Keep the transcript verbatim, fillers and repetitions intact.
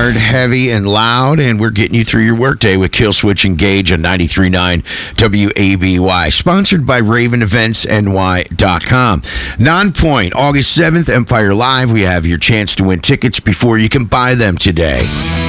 hard, heavy, and loud, and we're getting you through your workday with Kill Switch Engage on ninety-three point nine W A B Y. Sponsored by Raven Events N Y dot com. Nonpoint, August seventh, Empire Live. We have your chance to win tickets before you can buy them today.